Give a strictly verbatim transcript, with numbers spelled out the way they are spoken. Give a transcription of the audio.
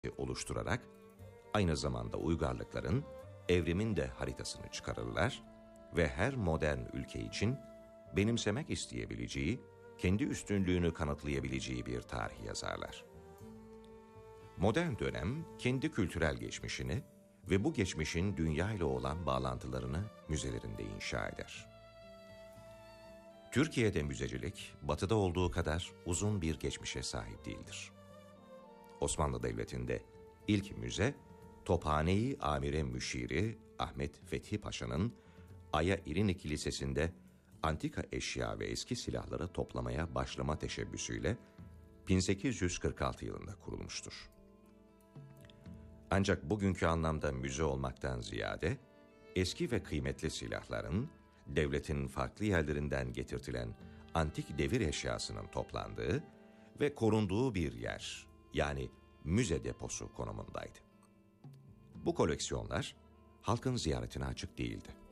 oluşturarak aynı zamanda uygarlıkların, evrimin de haritasını çıkarırlar ve her modern ülke için benimsemek isteyebileceği, kendi üstünlüğünü kanıtlayabileceği bir tarih yazarlar. Modern dönem kendi kültürel geçmişini ve bu geçmişin dünya ile olan bağlantılarını müzelerinde inşa eder. Türkiye'de müzecilik, Batı'da olduğu kadar uzun bir geçmişe sahip değildir. Osmanlı Devleti'nde ilk müze, Tophane-i Amire Müşiri Ahmet Fethi Paşa'nın Aya İrini Kilisesi'nde antika eşya ve eski silahları toplamaya başlama teşebbüsüyle bin sekiz yüz kırk altı yılında kurulmuştur. Ancak bugünkü anlamda müze olmaktan ziyade, eski ve kıymetli silahların, devletin farklı yerlerinden getirtilen antik devir eşyasının toplandığı ve korunduğu bir yer, yani müze deposu konumundaydı. Bu koleksiyonlar halkın ziyaretine açık değildi.